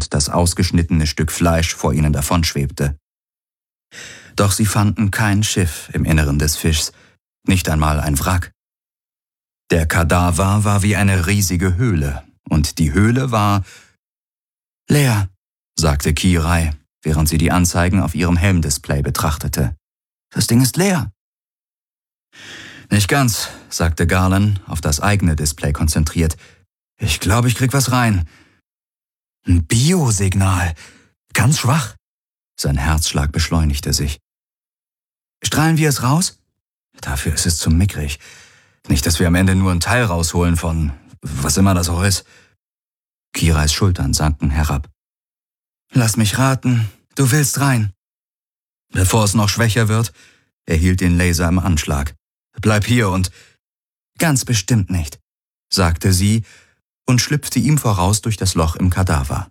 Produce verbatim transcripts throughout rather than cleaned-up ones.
und das ausgeschnittene Stück Fleisch vor ihnen davonschwebte. Doch sie fanden kein Schiff im Inneren des Fischs, nicht einmal ein Wrack. Der Kadaver war wie eine riesige Höhle, und die Höhle war leer, sagte Kirai, während sie die Anzeigen auf ihrem Helmdisplay betrachtete. Das Ding ist leer. Nicht ganz, sagte Garland, auf das eigene Display konzentriert. Ich glaube, ich krieg was rein. Ein Biosignal. Ganz schwach. Sein Herzschlag beschleunigte sich. Strahlen wir es raus? Dafür ist es zu mickrig. Nicht, dass wir am Ende nur ein Teil rausholen von was immer das auch ist. Kirais Schultern sanken herab. Lass mich raten, du willst rein. Bevor es noch schwächer wird, er hielt den Laser im Anschlag. Bleib hier und... Ganz bestimmt nicht, sagte sie und schlüpfte ihm voraus durch das Loch im Kadaver.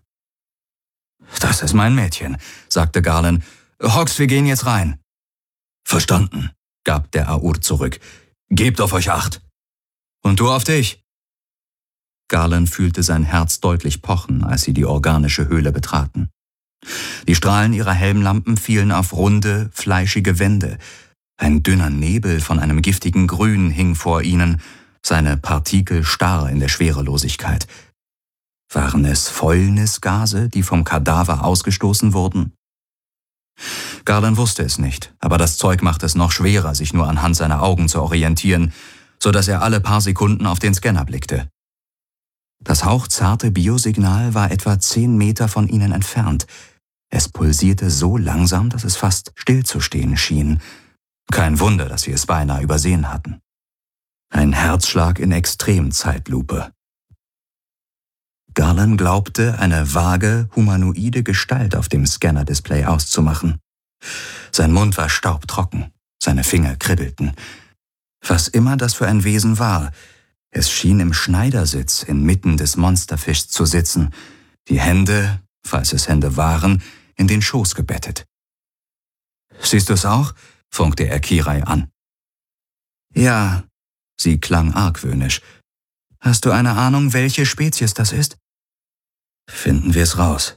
Das ist mein Mädchen, sagte Garland. Hawks, wir gehen jetzt rein. Verstanden, gab der Aur zurück. Gebt auf euch Acht. Und du auf dich. Garland fühlte sein Herz deutlich pochen, als sie die organische Höhle betraten. Die Strahlen ihrer Helmlampen fielen auf runde, fleischige Wände. Ein dünner Nebel von einem giftigen Grün hing vor ihnen, seine Partikel starr in der Schwerelosigkeit. Waren es Fäulnisgase, die vom Kadaver ausgestoßen wurden? Garland wusste es nicht, aber das Zeug machte es noch schwerer, sich nur anhand seiner Augen zu orientieren, so dass er alle paar Sekunden auf den Scanner blickte. Das hauchzarte Biosignal war etwa zehn Meter von ihnen entfernt. Es pulsierte so langsam, dass es fast stillzustehen schien. Kein Wunder, dass sie es beinahe übersehen hatten. Ein Herzschlag in Extremzeitlupe. Garland glaubte, eine vage, humanoide Gestalt auf dem Scanner-Display auszumachen. Sein Mund war staubtrocken, seine Finger kribbelten. Was immer das für ein Wesen war, es schien im Schneidersitz inmitten des Monsterfischs zu sitzen, die Hände, falls es Hände waren, in den Schoß gebettet. »Siehst du es auch?« funkte er Kirai an. »Ja«, sie klang argwöhnisch. »Hast du eine Ahnung, welche Spezies das ist?« »Finden wir es raus.«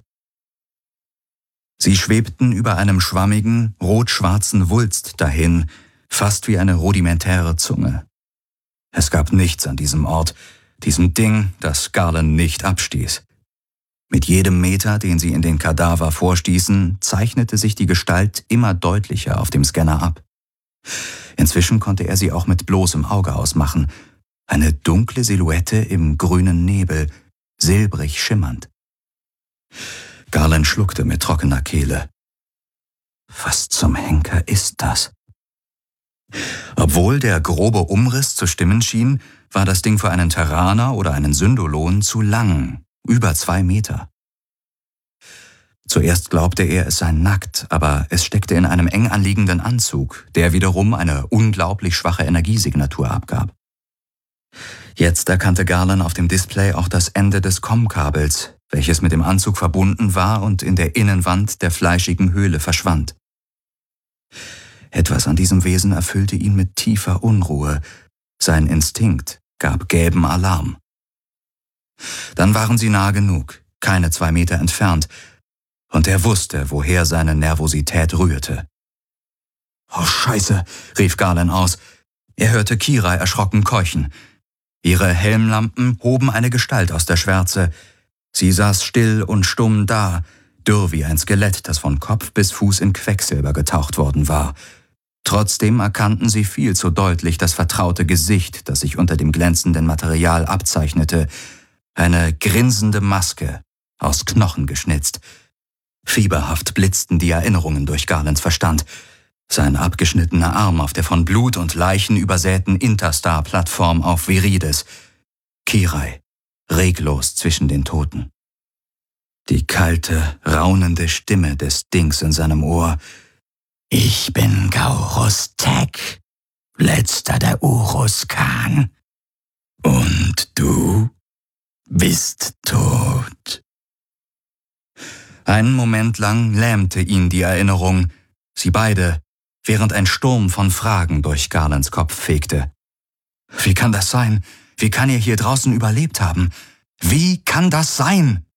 Sie schwebten über einem schwammigen, rot-schwarzen Wulst dahin, fast wie eine rudimentäre Zunge. Es gab nichts an diesem Ort, diesem Ding, das Garland nicht abstieß. Mit jedem Meter, den sie in den Kadaver vorstießen, zeichnete sich die Gestalt immer deutlicher auf dem Scanner ab. Inzwischen konnte er sie auch mit bloßem Auge ausmachen. Eine dunkle Silhouette im grünen Nebel, silbrig schimmernd. Garland schluckte mit trockener Kehle. Was zum Henker ist das? Obwohl der grobe Umriss zu stimmen schien, war das Ding für einen Terraner oder einen Syndolon zu lang, über zwei Meter. Zuerst glaubte er, es sei nackt, aber es steckte in einem eng anliegenden Anzug, der wiederum eine unglaublich schwache Energiesignatur abgab. Jetzt erkannte Garland auf dem Display auch das Ende des Com-Kabels, welches mit dem Anzug verbunden war und in der Innenwand der fleischigen Höhle verschwand. Etwas an diesem Wesen erfüllte ihn mit tiefer Unruhe. Sein Instinkt gab gelben Alarm. Dann waren sie nah genug, keine zwei Meter entfernt, und er wusste, woher seine Nervosität rührte. »Oh Scheiße«, rief Garland aus. Er hörte Kirai erschrocken keuchen. Ihre Helmlampen hoben eine Gestalt aus der Schwärze. Sie saß still und stumm da, dürr wie ein Skelett, das von Kopf bis Fuß in Quecksilber getaucht worden war. Trotzdem erkannten sie viel zu deutlich das vertraute Gesicht, das sich unter dem glänzenden Material abzeichnete. Eine grinsende Maske, aus Knochen geschnitzt. Fieberhaft blitzten die Erinnerungen durch Garlands Verstand. Sein abgeschnittener Arm auf der von Blut und Leichen übersäten Interstar-Plattform auf Viridis. Kirai, reglos zwischen den Toten. Die kalte, raunende Stimme des Dings in seinem Ohr. »Ich bin Gaurus Tech, letzter der Urus-Khan. Und du bist tot.« Einen Moment lang lähmte ihn die Erinnerung, sie beide, während ein Sturm von Fragen durch Garlands Kopf fegte. Wie kann das sein? Wie kann er hier draußen überlebt haben? Wie kann das sein?